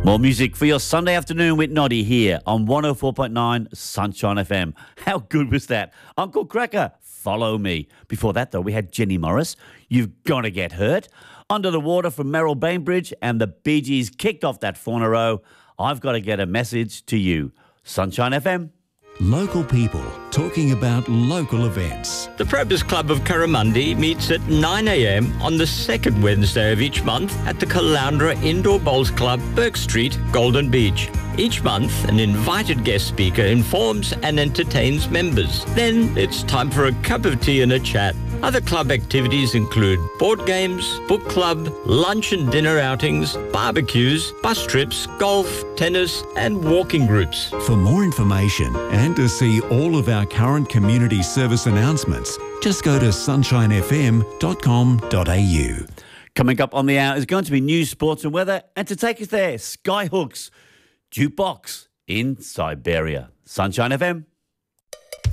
More music for your Sunday afternoon with Noddy here on 104.9 Sunshine FM. How good was that? Uncle Cracker, Follow Me. Before that, though, we had Jenny Morris, You've Gotta Get Hurt. Under the Water from Merrill Bainbridge, and the Bee Gees kicked off that Fauna I've Got to Get a Message to You. Sunshine FM. Local people talking about local events. The Probus Club of Curramundi meets at 9 a.m. on the second Wednesday of each month at the Caloundra Indoor Bowls Club, Burke Street, Golden Beach. Each month, an invited guest speaker informs and entertains members. Then it's time for a cup of tea and a chat. Other club activities include board games, book club, lunch and dinner outings, barbecues, bus trips, golf, tennis and walking groups. For more information and to see all of our current community service announcements, just go to sunshinefm.com.au. Coming up on the hour is going to be news, sports and weather, and to take us there, Skyhooks Jukebox in Siberia. Sunshine FM.